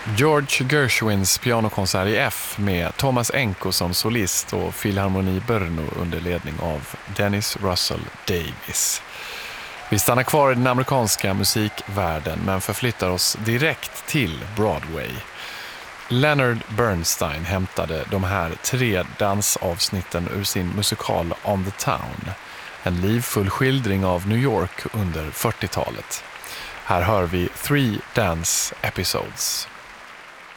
George Gershwins pianokonsert i F med Thomas Enko som solist och Filharmoni Brno under ledning av Dennis Russell Davis. Vi stannar kvar i den amerikanska musikvärlden men förflyttar oss direkt till Broadway. Leonard Bernstein hämtade de här 3 dansavsnitten ur sin musikal On the Town. En livfull skildring av New York under 40-talet. Här hör vi 3 dance episodes.